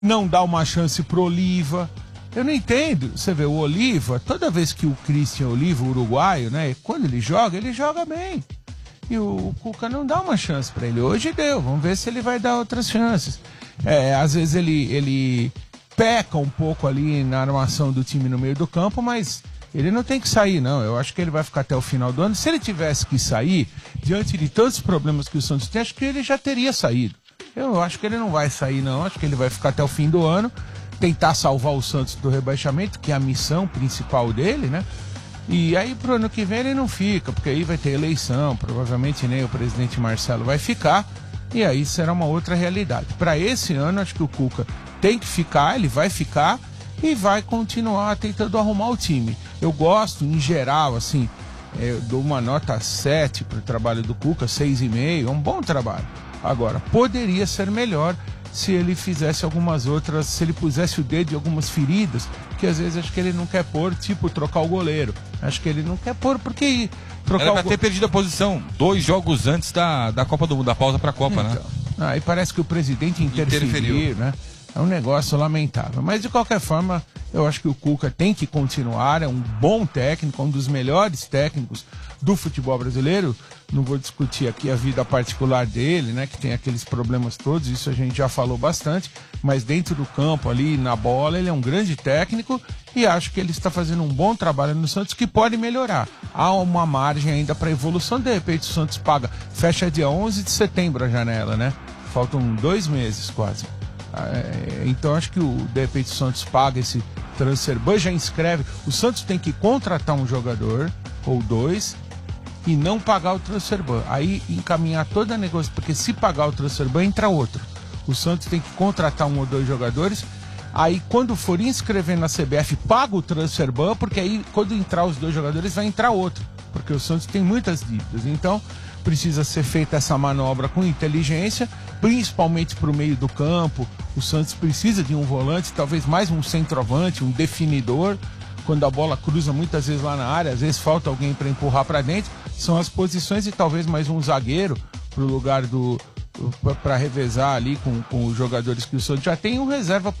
não dá uma chance pro Oliva. Eu não entendo. Você vê, o Oliva, toda vez que o Christian Oliva, o uruguaio, né, quando ele joga bem. E o Cuca não dá uma chance pra ele. Hoje deu, vamos ver se ele vai dar outras chances. Às vezes ele peca um pouco ali na armação do time no meio do campo, mas ele não tem que sair, não. Eu acho que ele vai ficar até o final do ano. Se ele tivesse que sair, diante de tantos problemas que o Santos tem, acho que ele já teria saído. Eu acho que ele não vai sair, não. Acho que ele vai ficar até o fim do ano, tentar salvar o Santos do rebaixamento, que é a missão principal dele, né? E aí pro ano que vem ele não fica, porque aí vai ter eleição, provavelmente nem o presidente Marcelo vai ficar, e aí será uma outra realidade. Para esse ano, acho que o Cuca tem que ficar, ele vai ficar e vai continuar tentando arrumar o time. Eu gosto, em geral, assim, eu dou uma nota 7 pro trabalho do Cuca, 6,5, é um bom trabalho. Agora, poderia ser melhor se ele fizesse algumas outras, se ele pusesse o dedo em algumas feridas, que às vezes acho que ele não quer pôr, tipo trocar o goleiro. Acho que ele não quer pôr, porque era pra ter perdido a posição 2 jogos antes da Copa do Mundo, da pausa pra Copa, então, né? Aí parece que o presidente interferiu, né? É um negócio lamentável. Mas de qualquer forma, eu acho que o Cuca tem que continuar, é um bom técnico, um dos melhores técnicos do futebol brasileiro. Não vou discutir aqui a vida particular dele, né, que tem aqueles problemas todos, isso a gente já falou bastante, mas dentro do campo ali, na bola, ele é um grande técnico e acho que ele está fazendo um bom trabalho no Santos que pode melhorar. Há uma margem ainda para evolução, de repente o Santos fecha dia 11 de setembro a janela, né? Faltam 2 meses quase. Então acho que de repente o Santos paga esse transfer ban, já inscreve. O Santos tem que contratar um jogador ou 2 e não pagar o transfer ban. Aí encaminhar toda a negócio, porque se pagar o transfer ban, entra outro. O Santos tem que contratar 1 ou 2 jogadores. Aí quando for inscrever na CBF, paga o transfer ban, porque aí quando entrar os 2 jogadores, vai entrar outro. Porque o Santos tem muitas dívidas. Então precisa ser feita essa manobra com inteligência, principalmente para o meio do campo. O Santos precisa de um volante, talvez mais um centroavante, um definidor. Quando a bola cruza muitas vezes lá na área, às vezes falta alguém para empurrar para dentro. São as posições, e talvez mais um zagueiro para o lugar para revezar ali com os jogadores que o Santos já tem, um reserva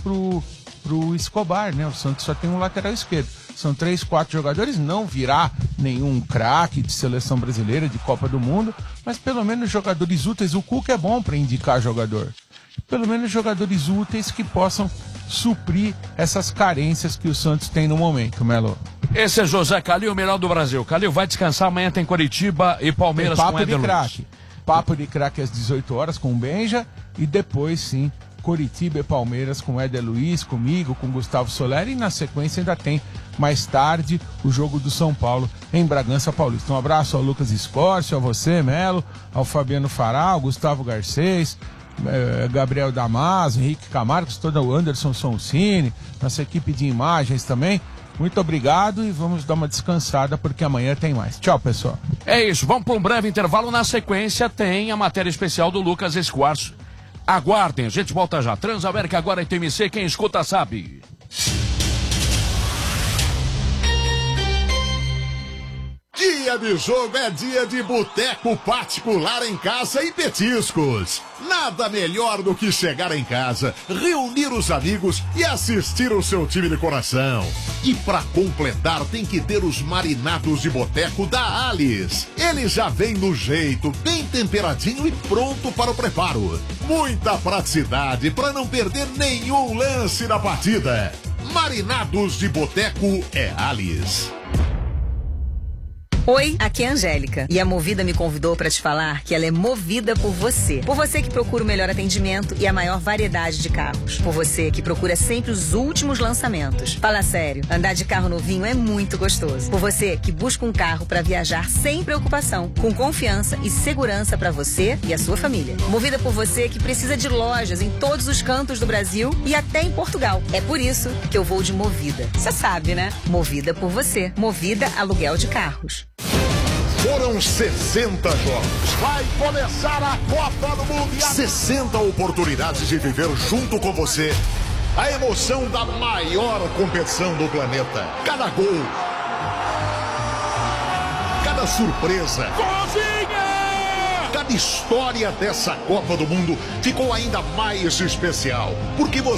pro Escobar, né? O Santos só tem um lateral esquerdo. São 3, 4 jogadores, não virá nenhum craque de seleção brasileira, de Copa do Mundo, mas pelo menos jogadores úteis. O Cuca é bom para indicar jogador. Pelo menos jogadores úteis que possam suprir essas carências que o Santos tem no momento, Melo. Esse é José Calil, o melhor do Brasil. Calil vai descansar, amanhã tem Coritiba e Palmeiras com o Éder Luiz. Papo de craque às 18 horas com o Benja e depois sim, Coritiba e Palmeiras com o Éder Luiz, comigo, com o Gustavo Soler, e na sequência ainda tem mais tarde o jogo do São Paulo em Bragança Paulista. Um abraço ao Lucas Escorcio, a você, Melo, ao Fabiano Fará, ao Gustavo Garcês, Gabriel Damasio, Henrique Camargo, todo o Anderson Sonsini, nossa equipe de imagens também. Muito obrigado e vamos dar uma descansada porque amanhã tem mais. Tchau, pessoal. É isso, vamos para um breve intervalo. Na sequência tem a matéria especial do Lucas Escoarço. Aguardem, a gente volta já. Transamérica agora em TMC, quem escuta sabe. Dia de jogo é dia de boteco particular em casa e petiscos. Nada melhor do que chegar em casa, reunir os amigos e assistir o seu time de coração. E pra completar tem que ter os marinados de boteco da Alice. Ele já vem no jeito, bem temperadinho e pronto para o preparo. Muita praticidade para não perder nenhum lance da partida. Marinados de boteco é Alice. Oi, aqui é a Angélica e a Movida me convidou para te falar que ela é movida por você. Por você que procura o melhor atendimento e a maior variedade de carros. Por você que procura sempre os últimos lançamentos. Fala sério, andar de carro novinho é muito gostoso. Por você que busca um carro para viajar sem preocupação, com confiança e segurança para você e a sua família. Movida por você que precisa de lojas em todos os cantos do Brasil e até em Portugal. É por isso que eu vou de Movida. Você sabe, né? Movida por você. Movida Aluguel de Carros. Foram 60 jogos. Vai começar a Copa do Mundo. 60 oportunidades de viver junto com você a emoção da maior competição do planeta. Cada gol, cada surpresa, Cada história dessa Copa do Mundo ficou ainda mais especial, porque